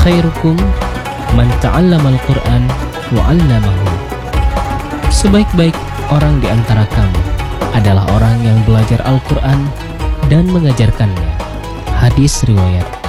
khairukum man ta'allamal Qur'an wa 'allamahu. Sebaik-baik orang di antara kamu adalah orang yang belajar Al-Qur'an dan mengajarkannya. Hadis riwayat